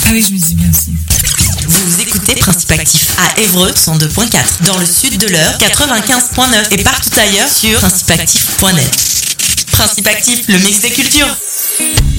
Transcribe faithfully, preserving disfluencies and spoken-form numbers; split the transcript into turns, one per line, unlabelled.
Ah oui, je me dis bien aussi.
Vous écoutez Principe Actif à Évreux cent deux point quatre, dans le sud de l'Eure quatre-vingt-quinze point neuf et partout ailleurs sur principe actif point net. Principe Actif, le mix des cultures.